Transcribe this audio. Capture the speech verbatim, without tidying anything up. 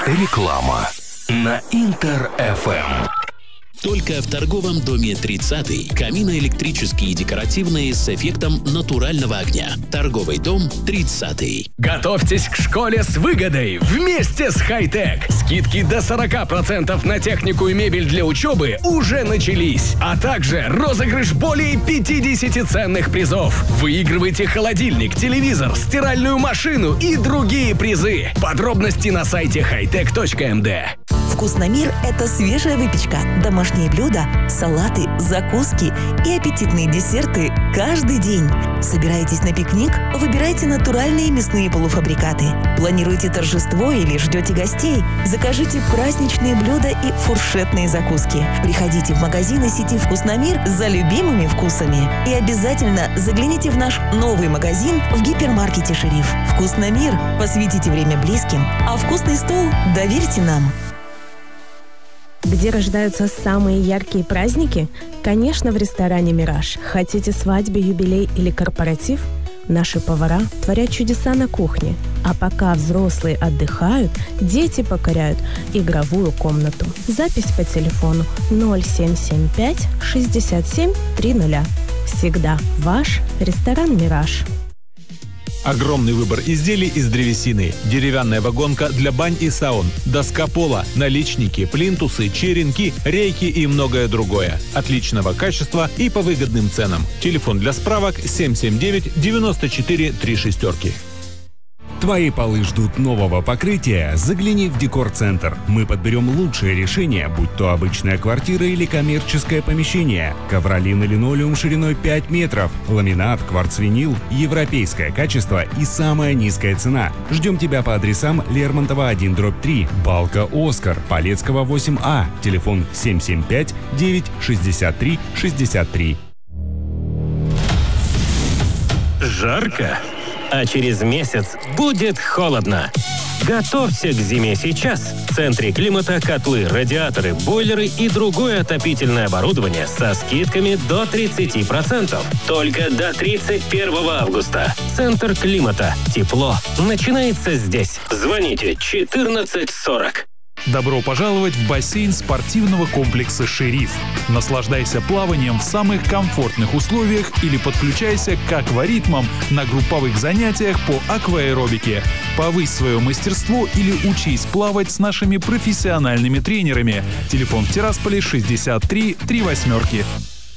Реклама на Интер-эф эм. Только в торговом доме тридцатый. Каминоэлектрические и декоративные с эффектом натурального огня. Торговый дом тридцатый. Готовьтесь к школе с выгодой вместе с Хай-Тек. Скидки до сорок процентов на технику и мебель для учебы уже начались. А также розыгрыш более пятидесяти ценных призов. Выигрывайте холодильник, телевизор, стиральную машину и другие призы. Подробности на сайте хайтек точка эм дэ. Вкусномир – это свежая выпечка, домашние блюда, салаты, закуски и аппетитные десерты каждый день. Собираетесь на пикник? Выбирайте натуральные мясные полуфабрикаты. Планируете торжество или ждете гостей? Закажите праздничные блюда и фуршетные закуски. Приходите в магазины сети «Вкусномир» за любимыми вкусами. И обязательно загляните в наш новый магазин в гипермаркете «Шериф». «Вкусномир» – посвятите время близким, а вкусный стол доверьте нам. Где рождаются самые яркие праздники? Конечно, в ресторане «Мираж». Хотите свадьбу, юбилей или корпоратив? Наши повара творят чудеса на кухне. А пока взрослые отдыхают, дети покоряют игровую комнату. Запись по телефону ноль семь семь пять шестьдесят семь тридцать. Всегда ваш ресторан «Мираж». Огромный выбор изделий из древесины, деревянная вагонка для бань и саун, доска пола, наличники, плинтусы, черенки, рейки и многое другое. Отличного качества и по выгодным ценам. Телефон для справок семь семь девять девяносто четыре три шестерки. Твои полы ждут нового покрытия? Загляни в Декор-центр. Мы подберем лучшее решение, будь то обычная квартира или коммерческое помещение. Ковролин и линолеум шириной пять метров, ламинат, кварцвинил, европейское качество и самая низкая цена. Ждем тебя по адресам Лермонтова один дробь три, Балка Оскар, Полецкого восемь А, телефон семь семь пять девять шестьдесят три шестьдесят три. Жарко? А через месяц будет холодно. Готовься к зиме сейчас. В центре климата котлы, радиаторы, бойлеры и другое отопительное оборудование со скидками до тридцати процентов. Только до тридцать первого августа. Центр климата. Тепло начинается здесь. Звоните четырнадцать сорок. Добро пожаловать в бассейн спортивного комплекса «Шериф». Наслаждайся плаванием в самых комфортных условиях или подключайся к акваритмам на групповых занятиях по акваэробике. Повысь свое мастерство или учись плавать с нашими профессиональными тренерами. Телефон в Тирасполе шестьдесят три три восьмерки.